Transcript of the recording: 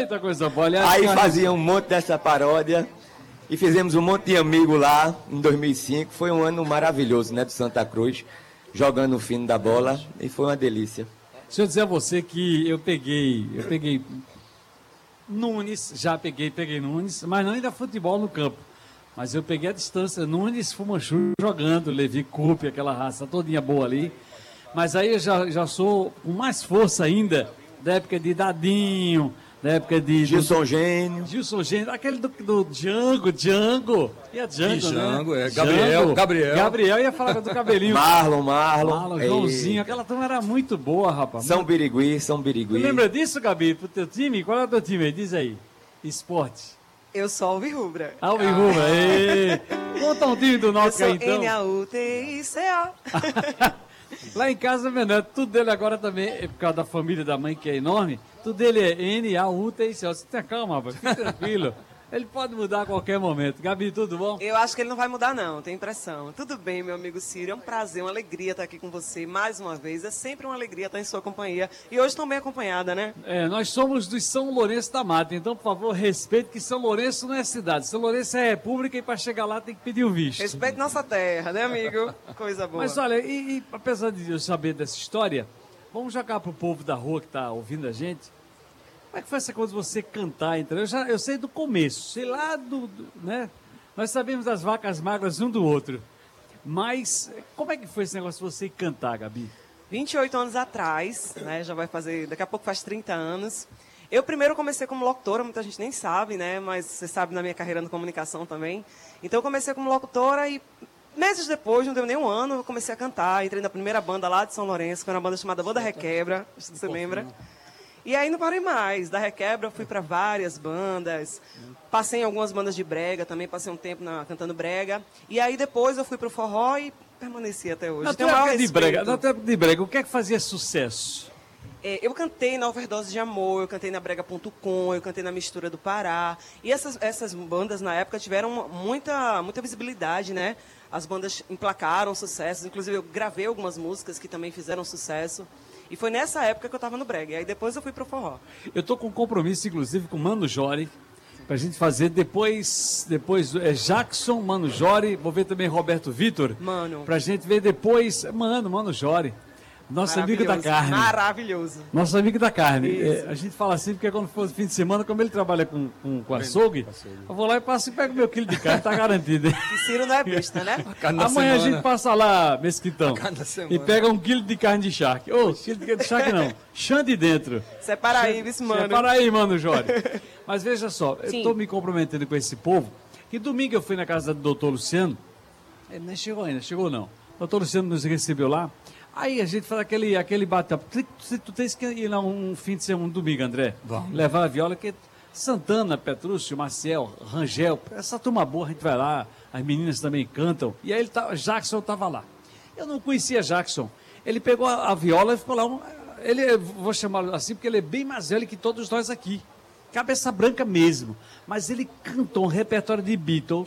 Eita, coisa boa. Aliás, Aí fazia um monte dessa paródia e fizemos um monte de amigo lá em 2005. Foi um ano maravilhoso, né, do Santa Cruz, jogando o fino da bola e foi uma delícia. Deixa eu dizer a você que eu peguei Nunes, já peguei Nunes, mas não ainda futebol no campo. Mas eu peguei a distância, Nunes, Fumanchu jogando, Levi Coupe, aquela raça todinha boa ali. Mas aí eu já sou com mais força ainda, da época de Dadinho, da época de... Gilson Gênio. Aquele do Django. E a Django, né? Gabriel ia falar do cabelinho. Marlon. Joãozinho, aquela turma era muito boa, rapaz. São Birigui. Tu lembra disso, Gabi, pro teu time? Qual é o teu time aí? Diz aí. Esporte. Eu sou Alvirrubra. Alvirrubra, conta um time do Náutico aí, então. N-A-U-T-I-C-O. Lá em casa, menor, tudo dele agora também, é por causa da família da mãe, que é enorme, tudo dele é N-A-U-T-I-C-O. Você tenha calma, rapaz, fique tranquilo. Ele pode mudar a qualquer momento. Gabi, tudo bom? Eu acho que ele não vai mudar, não, tenho impressão. Tudo bem, meu amigo Ciro, é um prazer, uma alegria estar aqui com você mais uma vez. É sempre uma alegria estar em sua companhia. E hoje estou bem acompanhada, né? Nós somos dos São Lourenço da Mata, então, por favor, respeite que São Lourenço não é cidade. São Lourenço é república e para chegar lá tem que pedir o visto. Respeite nossa terra, né, amigo? Coisa boa. Mas olha, e apesar de eu saber dessa história, vamos jogar para o povo da rua que está ouvindo a gente. Como é que foi essa coisa de você cantar, então? Eu sei do começo, sei lá né? Nós sabemos das vacas magras um do outro. Mas como é que foi esse negócio de você cantar, Gabi? 28 anos atrás, né? Já vai fazer, daqui a pouco faz 30 anos. Eu primeiro comecei como locutora, muita gente nem sabe, né? Mas você sabe na minha carreira na comunicação também. Então eu comecei como locutora e meses depois, não deu nem um ano, eu comecei a cantar. Entrei na primeira banda lá de São Lourenço, que era uma banda chamada Banda Requebra, acho que você lembra. E aí não parei mais. Da Requebra eu fui para várias bandas. Passei em algumas bandas de brega também, passei um tempo cantando brega. E aí depois eu fui para o forró e permaneci até hoje. Na tua época de brega, o que é que fazia sucesso? Eu cantei na Overdose de Amor, eu cantei na Brega.com, eu cantei na Mistura do Pará. E essas bandas na época tiveram muita visibilidade, né? As bandas emplacaram sucessos. Inclusive eu gravei algumas músicas que também fizeram sucesso. E foi nessa época que eu estava no brega. E aí depois eu fui pro forró. Eu tô com um compromisso, inclusive, com o Mano Jori, pra gente fazer depois Jackson, Mano Jori, vou ver também Roberto Vitor. Mano. Pra gente ver depois, Mano Jori. Nosso amigo da carne. Maravilhoso. Nosso amigo da carne. A gente fala assim porque quando for fim de semana, como ele trabalha com açougue, eu vou lá e passo e pego meu quilo de carne, tá garantido. E Ciro não é besta, né? Amanhã a gente passa lá, Mesquitão, e pega 1 quilo de carne de charque. Quilo de charque não, chã de dentro. Separa aí, mano. Separa aí, Mano Jori. Mas veja só, eu tô me comprometendo com esse povo, que domingo eu fui na casa do doutor Luciano, ele nem chegou ainda, chegou não. O doutor Luciano nos recebeu lá. Aí a gente faz aquele bate-papo. Tu tens que ir lá um fim de semana, um domingo, André. Vamos. Levar a viola, que Santana, Petrúcio, Marcel, Rangel, essa turma boa, a gente vai lá, as meninas também cantam. E aí Jackson estava lá. Eu não conhecia Jackson. Ele pegou a viola e ficou lá. Vou chamá-lo assim, porque ele é bem mais velho que todos nós aqui. Cabeça branca mesmo. Mas ele cantou um repertório de Beatles,